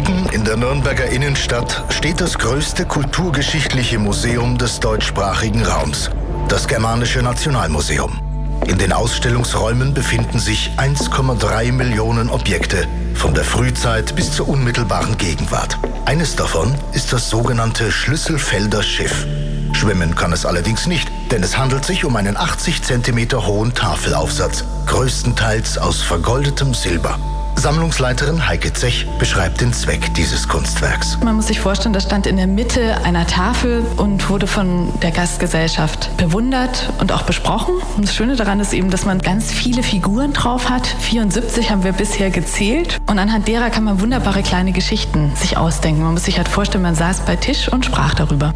Mitten in der Nürnberger Innenstadt steht das größte kulturgeschichtliche Museum des deutschsprachigen Raums, das Germanische Nationalmuseum. In den Ausstellungsräumen befinden sich 1,3 Millionen Objekte, von der Frühzeit bis zur unmittelbaren Gegenwart. Eines davon ist das sogenannte Schlüsselfelder Schiff. Schwimmen kann es allerdings nicht, denn es handelt sich um einen 80 cm hohen Tafelaufsatz, größtenteils aus vergoldetem Silber. Sammlungsleiterin Heike Zech beschreibt den Zweck dieses Kunstwerks. Man muss sich vorstellen, das stand in der Mitte einer Tafel und wurde von der Gastgesellschaft bewundert und auch besprochen. Und das Schöne daran ist eben, dass man ganz viele Figuren drauf hat. 74 haben wir bisher gezählt. Und anhand derer kann man wunderbare kleine Geschichten sich ausdenken. Man muss sich halt vorstellen, man saß bei Tisch und sprach darüber.